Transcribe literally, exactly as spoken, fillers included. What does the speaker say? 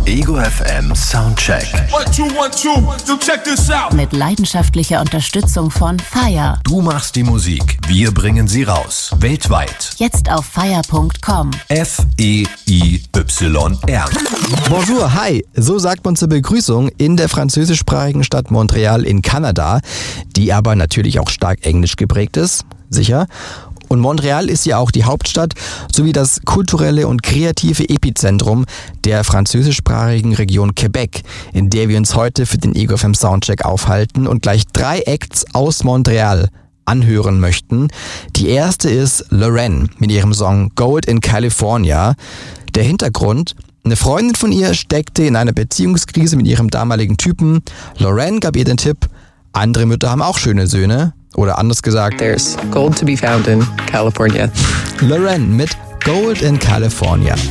Ego F M Soundcheck. One, two, one, two. So check this out. Mit leidenschaftlicher Unterstützung von Fire. Du machst die Musik, wir bringen sie raus. Weltweit. Jetzt auf fire punkt com. F E I Y R. Bonjour, hi. So sagt man zur Begrüßung in der französischsprachigen Stadt Montreal in Kanada, die aber natürlich auch stark englisch geprägt ist, sicher. Und Montreal ist ja auch die Hauptstadt sowie das kulturelle und kreative Epizentrum der französischsprachigen Region Quebec, in der wir uns heute für den Ego F M Soundcheck aufhalten und gleich drei Acts aus Montreal anhören möchten. Die erste ist Lorraine mit ihrem Song Gold in California. Der Hintergrund: Eine Freundin von ihr steckte in einer Beziehungskrise mit ihrem damaligen Typen. Lorraine gab ihr den Tipp, andere Mütter haben auch schöne Söhne. Oder anders gesagt, There's gold to be found in California. Lorraine mit Gold in California.